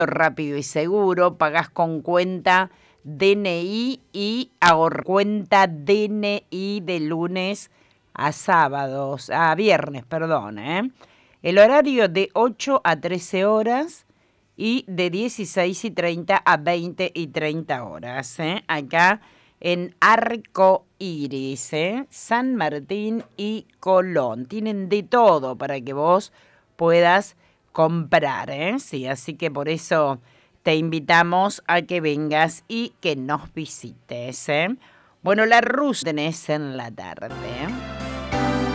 rápido y seguro, pagás con cuenta DNI y cuenta DNI de lunes a viernes, perdón. El horario de 8 a 13 horas y de 16:30 a 20:30 horas. Acá en Arco Iris, San Martín y Colón. Tienen de todo para que vos puedas comprar, sí, así que por eso te invitamos a que vengas y que nos visites. Bueno, la rusa tenés en la tarde.